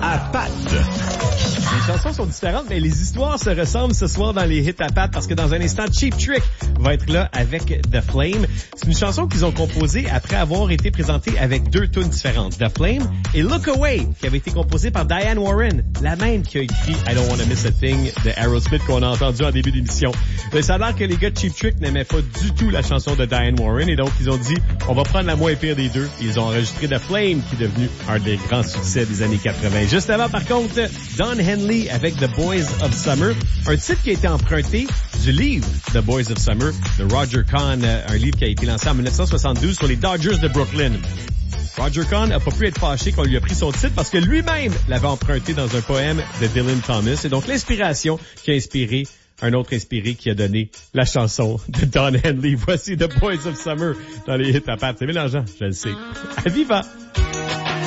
à Pat. Les chansons sont différentes, mais les histoires se ressemblent ce soir dans les hits à Pat parce que dans un instant, Cheap Trick va être là avec The Flame. C'est une chanson qu'ils ont composée après avoir été présentée avec deux tunes différentes. The Flame et Look Away, qui avait été composée par Diane Warren, la même qui a écrit I Don't Wanna Miss a Thing de Aerosmith qu'on a entendu en début d'émission. Mais ça a l'air que les gars de Cheap Trick n'aimaient pas du tout la chanson de Diane Warren et donc ils ont dit on va prendre la moins pire des deux. Ils ont enregistré The Flame qui est devenu un des grands succès des années 80. Juste avant, par contre, Don Henley avec The Boys of Summer, un titre qui a été emprunté du livre The Boys of Summer de Roger Kahn, un livre qui a été lancé en 1972 sur les Dodgers de Brooklyn. Roger Kahn n'a pas pu être fâché qu'on lui a pris son titre parce que lui-même l'avait emprunté dans un poème de Dylan Thomas. Et donc l'inspiration qui a inspiré un autre inspiré qui a donné la chanson de Don Henley. Voici The Boys of Summer dans les hits à Pat. C'est mélangeant, je le sais. À Viva!